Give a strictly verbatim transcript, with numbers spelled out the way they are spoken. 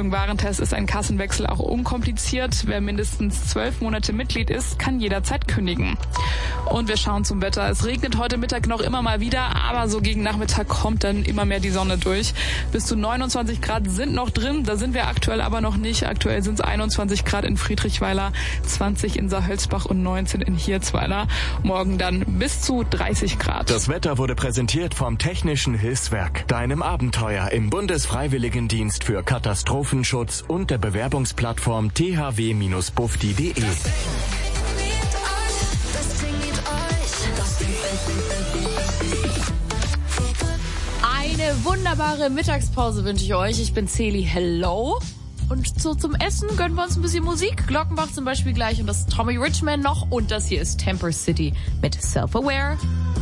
Stiftung Warentest ist ein Kassenwechsel auch unkompliziert. Wer mindestens zwölf Monate Mitglied ist, kann jederzeit kündigen. Und wir schauen zum Wetter. Es regnet heute Mittag noch immer mal wieder, aber so gegen Nachmittag kommt dann immer mehr die Sonne durch. Bis zu neunundzwanzig Grad sind noch drin, da sind wir aktuell aber noch nicht. Aktuell sind es einundzwanzig Grad in Friedrichweiler, zwanzig in Saarhölzbach und neunzehn in Hirzweiler. Morgen dann bis zu dreißig Grad. Das Wetter wurde präsentiert vom Technischen Hilfswerk, deinem Abenteuer im Bundesfreiwilligendienst für Katastrophenschutz und der Bewerbungsplattform t h w Bindestrich bufdi punkt d e. Eine wunderbare Mittagspause wünsche ich euch. Ich bin Celi, hello. Und so zum Essen gönnen wir uns ein bisschen Musik. Glockenbach zum Beispiel gleich und das Tommy Richman noch. Und das hier ist Temper City mit Self-Aware.